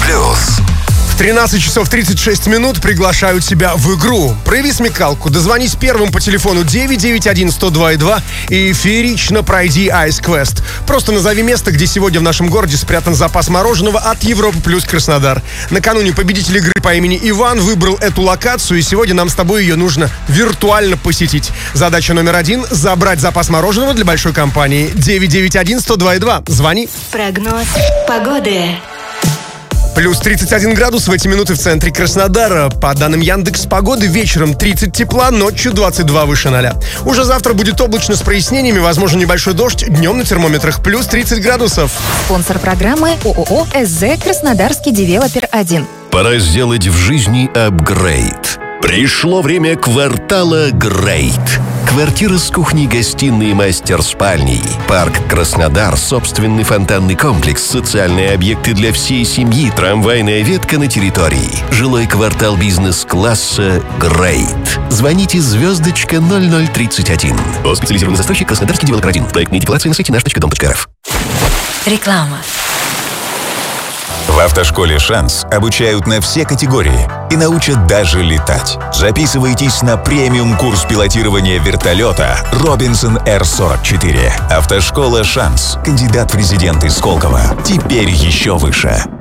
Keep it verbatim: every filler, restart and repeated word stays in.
плюс. тринадцать часов тридцать шесть минут приглашают тебя в игру. Прояви смекалку, дозвонись первым по телефону девять девять один сто два и два и феерично пройди Ice Quest. Просто назови место, где сегодня в нашем городе спрятан запас мороженого от Европы плюс Краснодар. Накануне победитель игры по имени Иван выбрал эту локацию, и сегодня нам с тобой ее нужно виртуально посетить. Задача номер один — забрать запас мороженого для большой компании. девять девять один сто два и два. Звони. Прогноз погоды. Плюс тридцать один градус в эти минуты в центре Краснодара. По данным Яндекс.Погоды, вечером тридцать тепла, ночью двадцать два выше ноля. Уже завтра будет облачно с прояснениями, возможно небольшой дождь. Днем на термометрах плюс тридцать градусов. Спонсор программы ООО СЗ «Краснодарский девелопер один». Пора сделать в жизни апгрейд. Пришло время квартала Грейт. Квартира с кухней, гостиной и мастер-спальней. Парк Краснодар, собственный фонтанный комплекс, социальные объекты для всей семьи, трамвайная ветка на территории. Жилой квартал бизнес-класса Грейт. Звоните звездочка ноль ноль тридцать один. О, специализированный застройщик Краснодарский девелопер один. Проектные декларации на сайте наш точка дом точка рф. Реклама. В автошколе «Шанс» обучают на все категории и научат даже летать. Записывайтесь на премиум-курс пилотирования вертолета «Робинсон Эр сорок четыре». Автошкола «Шанс». Кандидат в президенты Сколково. Теперь еще выше.